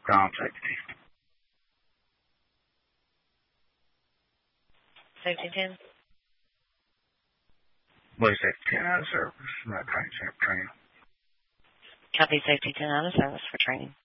Ground safety. Safety 10. Blue safety 10 out of service. Not training. Copy, safety 10 out of service for training.